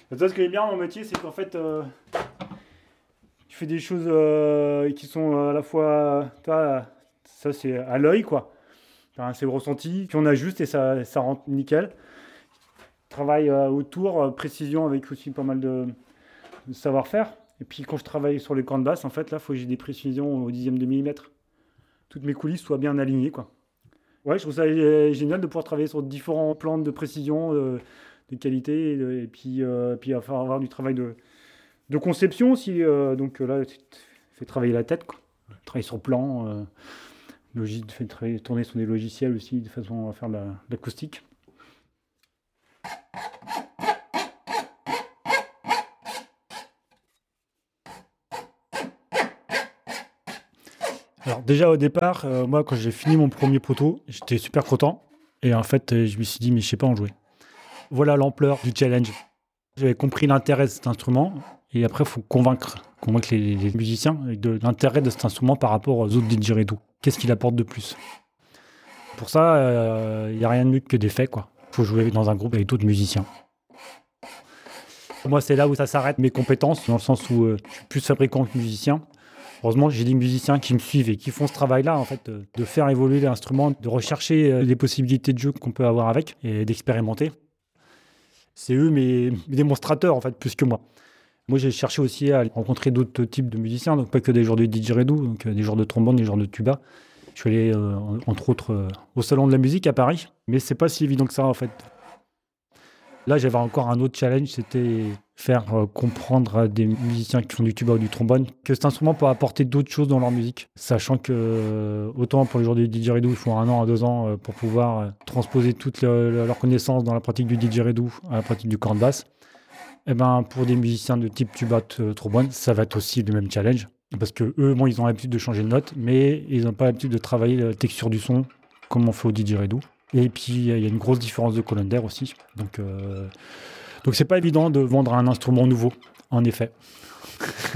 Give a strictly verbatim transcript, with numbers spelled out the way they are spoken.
Et toi, ce que j'aime bien dans mon métier, c'est qu'en fait, euh, tu fais des choses euh, qui sont à la fois, toi, ça c'est à l'œil, quoi. Enfin, c'est le ressenti, puis on ajuste et ça, ça rentre nickel. Travaille euh, autour, euh, précision avec aussi pas mal de, de savoir-faire. Et puis quand je travaille sur les cordes basses, en fait, là, il faut que j'ai des précisions au dixième de millimètre. Toutes mes coulisses soient bien alignées, quoi. Ouais, je trouve ça euh, génial de pouvoir travailler sur différents plans de précision, euh, de qualité, et, de- et puis, euh, puis avoir, avoir du travail de, de conception aussi. Euh, donc euh, là, tu te fais travailler la tête, quoi. Travailler sur plan, euh, logis, fait travailler, tourner sur des logiciels aussi, de façon à faire de la- de l'acoustique. Alors déjà au départ, euh, moi quand j'ai fini mon premier poteau, j'étais super content. Et en fait, euh, je me suis dit, mais je sais pas en jouer. Voilà l'ampleur du challenge. J'avais compris l'intérêt de cet instrument. Et après, il faut convaincre, convaincre les, les musiciens de l'intérêt de cet instrument par rapport aux autres didgeridoo. Qu'est-ce qu'il apporte de plus? Pour ça, il n'y a rien de mieux que des faits, quoi. Il faut jouer dans un groupe avec d'autres musiciens. Moi, c'est là où ça s'arrête mes compétences, dans le sens où euh, je suis plus fabricant que musicien. Heureusement, j'ai des musiciens qui me suivent et qui font ce travail-là, en fait, euh, de faire évoluer l'instrument, de rechercher euh, les possibilités de jeu qu'on peut avoir avec et d'expérimenter. C'est eux mes, mes démonstrateurs, en fait, plus que moi. Moi, j'ai cherché aussi à rencontrer d'autres types de musiciens, donc pas que des joueurs de didgeridoo, donc euh, des joueurs de trombone, des joueurs de tuba. Je suis allé, euh, entre autres, euh, au Salon de la musique à Paris, mais c'est pas si évident que ça, en fait. Là, j'avais encore un autre challenge, c'était faire euh, comprendre à des musiciens qui font du tuba ou du trombone que cet instrument peut apporter d'autres choses dans leur musique. Sachant que, euh, autant pour les joueurs du didgeridoo, il faut un an à deux ans euh, pour pouvoir euh, transposer toutes leurs connaissances dans la pratique du didgeridoo à la pratique du corne basse. Et ben, pour des musiciens de type tuba, t- trombone, ça va être aussi le même challenge. Parce que eux, bon, ils ont l'habitude de changer de note, mais ils n'ont pas l'habitude de travailler la texture du son comme on fait au didgeridoo. Et puis, il y a une grosse différence de colonne d'air aussi. Donc, euh, donc c'est pas évident de vendre un instrument nouveau, en effet.